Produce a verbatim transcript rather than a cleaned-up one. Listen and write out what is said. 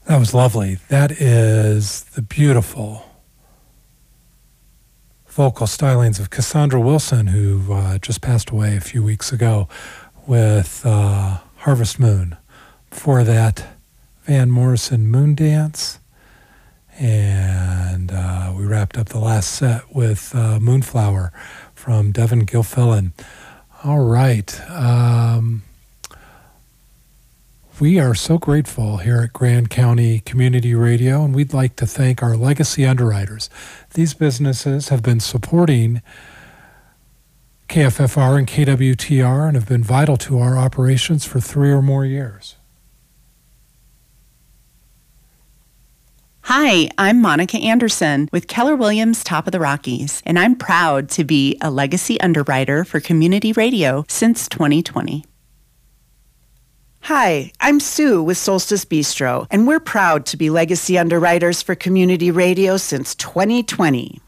That was lovely. That is the beautiful vocal stylings of Cassandra Wilson, who uh, just passed away a few weeks ago with uh, Harvest Moon. Before that, Van Morrison, Moon Dance. And uh, we wrapped up the last set with uh, Moonflower from Devin Gilfillan. All right. Um, we are so grateful here at Grand County Community Radio, and we'd like to thank our legacy underwriters. These businesses have been supporting K F F R and K W T R and have been vital to our operations for three or more years. Hi, I'm Monica Anderson with Keller Williams Top of the Rockies, and I'm proud to be a legacy underwriter for Community Radio since twenty twenty. Hi, I'm Sue with Solstice Bistro, and we're proud to be legacy underwriters for Community Radio since twenty twenty.